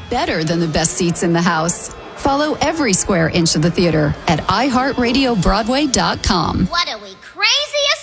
better than the best seats in the house. Follow every square inch of the theater at iHeartRadioBroadway.com. What are we, crazy